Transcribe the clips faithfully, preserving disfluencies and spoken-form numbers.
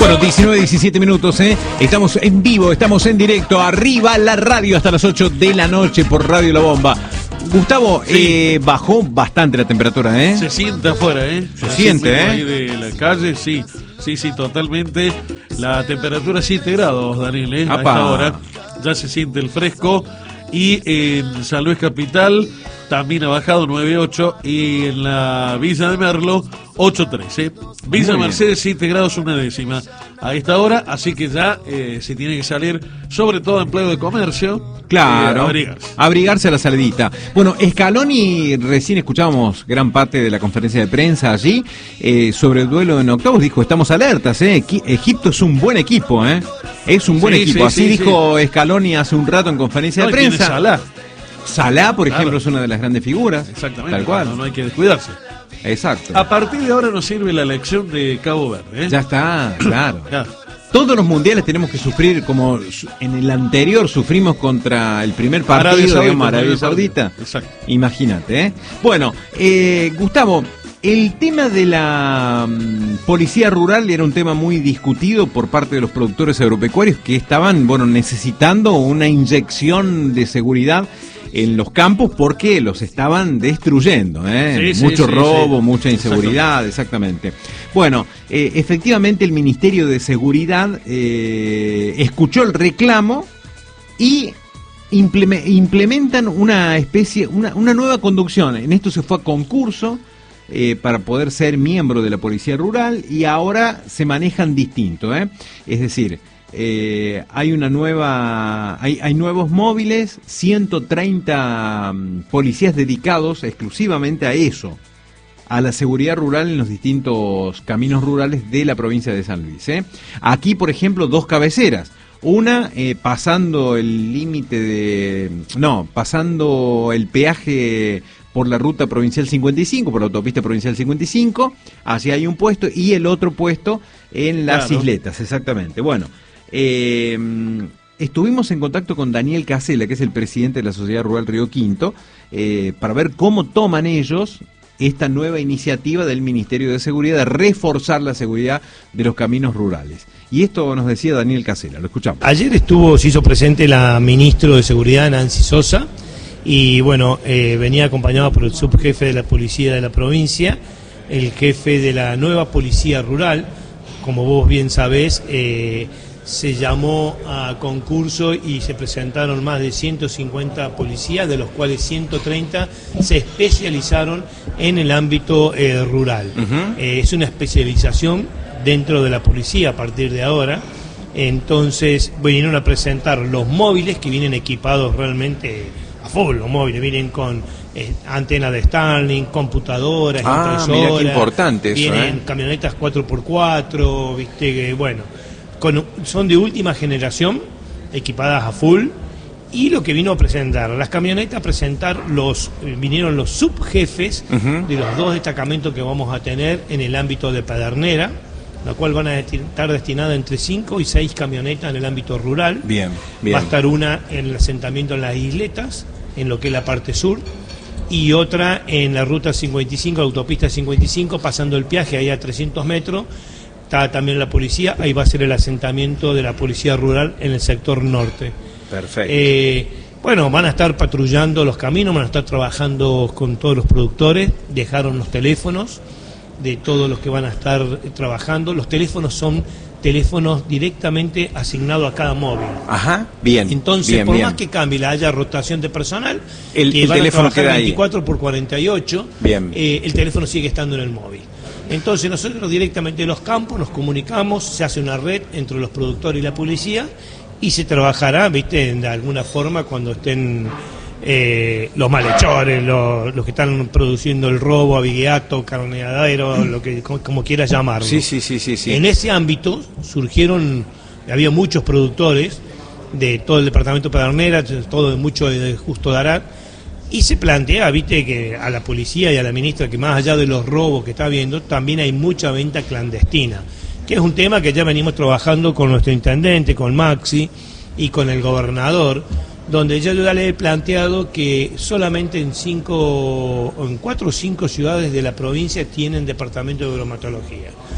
Bueno, diecinueve, diecisiete minutos, ¿eh? Estamos en vivo, estamos en directo, arriba la radio hasta las ocho de la noche por Radio La Bomba. Gustavo, sí. eh, bajó bastante la temperatura, ¿eh? Se siente afuera, ¿eh? Se, Se siente, ¿eh? Ahí de la calle, sí, sí, sí, totalmente. La temperatura siete grados, Daniel, ¿eh? A esta hora ya se siente el fresco. Y en San Luis Capital también ha bajado nueve ocho y en la Villa de Merlo ocho trece. Villa Mercedes siete grados una décima a esta hora, así que ya eh, se tiene que salir, sobre todo empleo de comercio. Claro, eh, abrigarse. abrigarse a la salidita. Bueno, Scaloni, recién escuchábamos gran parte de la conferencia de prensa allí, eh, sobre el duelo en octavos, dijo, estamos alertas, eh. Egipto es un buen equipo, eh. Es un buen sí, equipo, sí, así sí, dijo sí. Scaloni hace un rato en conferencia no, de prensa. Salah. Salah, por ejemplo, claro. es una de las grandes figuras. Exactamente, tal cual. No, no hay que descuidarse. Exacto. A partir de ahora nos sirve la elección de Cabo Verde, ¿eh? Ya está, claro. Ya. Todos los mundiales tenemos que sufrir, como en el anterior sufrimos contra el primer partido, Arabia Saudita, digamos, Arabia Saudita. Exacto. Imagínate, ¿eh? Bueno, eh, Gustavo, el tema de la um, policía rural era un tema muy discutido por parte de los productores agropecuarios que estaban, bueno, necesitando una inyección de seguridad en los campos porque los estaban destruyendo, ¿eh? Sí, mucho sí, robo, sí. mucha inseguridad, exactamente. exactamente. Bueno, eh, efectivamente el Ministerio de Seguridad eh, escuchó el reclamo y implement, implementan una especie, una, una nueva conducción. En esto se fue a concurso eh, para poder ser miembro de la Policía Rural y ahora se manejan distinto, ¿eh? Es decir, Eh, hay una nueva, hay, hay nuevos móviles, ciento treinta um, policías dedicados exclusivamente a eso, a la seguridad rural en los distintos caminos rurales de la provincia de San Luis, ¿eh? Aquí, por ejemplo, dos cabeceras. Una eh, pasando el límite de... No, pasando el peaje por la ruta provincial cincuenta y cinco, por la autopista provincial cincuenta y cinco, así hay un puesto, y el otro puesto en las claro. isletas, exactamente. Bueno, eh, estuvimos en contacto con Daniel Casella, que es el presidente de la Sociedad Rural Río Quinto, eh, para ver cómo toman ellos esta nueva iniciativa del Ministerio de Seguridad de reforzar la seguridad de los caminos rurales. Y esto nos decía Daniel Casella, lo escuchamos. Ayer estuvo, se hizo presente la ministra de Seguridad, Nancy Sosa, y bueno, eh, venía acompañada por el subjefe de la policía de la provincia, el jefe de la nueva policía rural, como vos bien sabés, eh, se llamó a concurso y se presentaron más de ciento cincuenta policías, de los cuales ciento treinta se especializaron en el ámbito eh, rural. Uh-huh. Eh, es una especialización dentro de la policía a partir de ahora. Entonces vinieron a presentar los móviles que vienen equipados realmente a full. Los móviles vienen con eh, antenas de Starlink, computadoras, ah, impresoras. Mira qué importante eso, vienen ¿eh? camionetas cuatro por cuatro, viste que bueno. Con, son de última generación, equipadas a full, y lo que vino a presentar, las camionetas a presentar, los vinieron los subjefes uh-huh. de los dos destacamentos que vamos a tener en el ámbito de Pedernera, la cual van a estar destinadas entre cinco y seis camionetas en el ámbito rural. Bien, bien. Va a estar una en el asentamiento en las isletas, en lo que es la parte sur, y otra en la ruta cincuenta y cinco, la autopista cincuenta y cinco, pasando el peaje ahí a trescientos metros. Está también la policía, ahí va a ser el asentamiento de la policía rural en el sector norte. Perfecto. Eh, bueno, van a estar patrullando los caminos, van a estar trabajando con todos los productores, dejaron los teléfonos de todos los que van a estar trabajando. Los teléfonos son teléfonos directamente asignados a cada móvil. Ajá, bien. Entonces, bien, por bien. más que cambie, la haya rotación de personal, el, que el van teléfono a trabajar queda veinticuatro por cuarenta y ocho, bien. Eh, el teléfono sigue estando en el móvil. Entonces nosotros directamente en los campos nos comunicamos, se hace una red entre los productores y la policía y se trabajará, viste, de alguna forma cuando estén eh, los malhechores, los, los que están produciendo el robo, avigueato, carneadero, lo que como, como quieras llamarlo. Sí, sí, sí, sí, sí. En ese ámbito surgieron, había muchos productores de todo el departamento de Pedernera, todo mucho de Justo Darat. Y se plantea, viste, que a la policía y a la ministra, que más allá de los robos que está habiendo, también hay mucha venta clandestina, que es un tema que ya venimos trabajando con nuestro intendente, con Maxi y con el gobernador, donde yo ya le he planteado que solamente en cinco, en cuatro o cinco ciudades de la provincia tienen departamento de bromatología.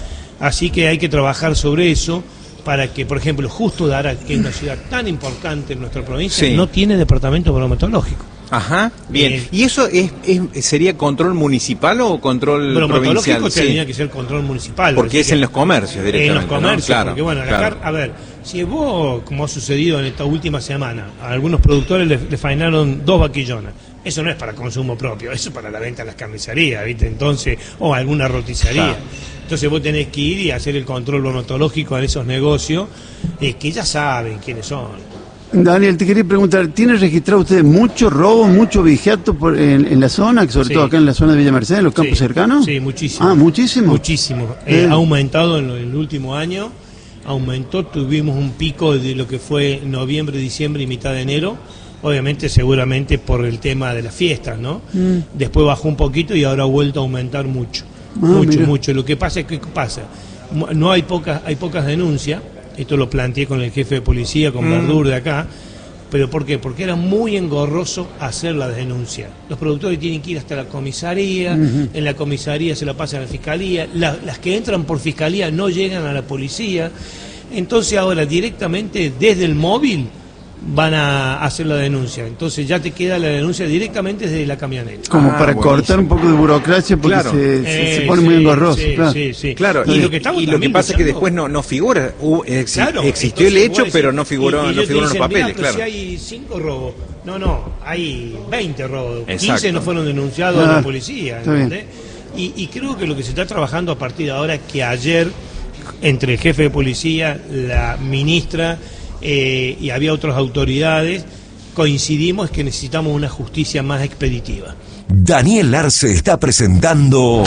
Así que hay que trabajar sobre eso para que, por ejemplo, Justo de Aral, que es una ciudad tan importante en nuestra provincia, sí. no tiene departamento bromatológico. Ajá, bien. Eh, ¿Y eso es, es sería control municipal o control provincial? Bromatológico tendría sí. que ser control municipal. Porque es en los comercios directamente. En los comercios, ¿no? Claro, porque bueno, claro. Acá, a ver, si vos, como ha sucedido en esta última semana, a algunos productores le, le fainaron dos vaquillonas. Eso no es para consumo propio, eso es para la venta en las carnicerías, ¿viste? Entonces, o alguna roticería. Claro. Entonces vos tenés que ir y hacer el control bromatológico en esos negocios, eh, que ya saben quiénes son. Daniel, te quería preguntar, ¿tiene registrado ustedes mucho robo, mucho vigiato por, en, en la zona, sobre sí. todo acá en la zona de Villa Mercedes, en los campos sí. cercanos? Sí, muchísimo. Ah, ¿muchísimo? Muchísimo. Eh, ha aumentado en el último año, aumentó, tuvimos un pico de lo que fue noviembre, diciembre y mitad de enero, obviamente seguramente por el tema de las fiestas, ¿no? Mm. Después bajó un poquito y ahora ha vuelto a aumentar mucho, ah, mucho, mira. mucho. Lo que pasa es que, ¿qué pasa? No hay pocas, hay pocas denuncias. Esto lo planteé con el jefe de policía, con mm. Verdur de acá. ¿Pero por qué? Porque era muy engorroso hacer la denuncia. Los productores tienen que ir hasta la comisaría, uh-huh. en la comisaría se la pasan a la fiscalía, la, las que entran por fiscalía no llegan a la policía. Entonces ahora directamente desde el móvil van a hacer la denuncia. Entonces ya te queda la denuncia directamente desde la camioneta. Como ah, para buenísimo. cortar un poco de burocracia porque claro. se, se, eh, se pone sí, muy engorroso. Sí, claro. sí, sí. claro. Y, y lo que, y lo que pasa es que después no, no figura. Uh, ex, claro, existió el hecho, pero no figuró, y, y no figuró en los papeles. Claro. Si hay cinco robos. No, no, hay veinte robos. Exacto. quince no fueron denunciados ah, a la policía. Y, y creo que lo que se está trabajando a partir de ahora, que ayer, entre el jefe de policía, la ministra... Eh, y había otras autoridades, coincidimos que necesitamos una justicia más expeditiva. Daniel Arce está presentando...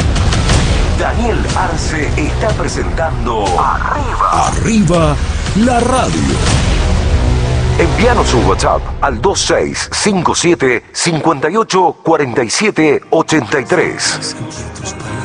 Daniel Arce está presentando... Arriba. Arriba la radio. Envíanos un WhatsApp al dos seis cinco siete, cinco ocho, cuatro siete ocho tres.